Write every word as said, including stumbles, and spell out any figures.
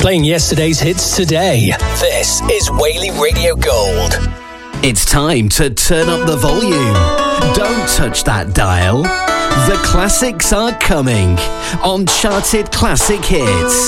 Playing yesterday's hits today. This is Whaley Radio Gold. It's time to turn up the volume. Don't touch that dial. The classics are coming on Charted Classic Hits.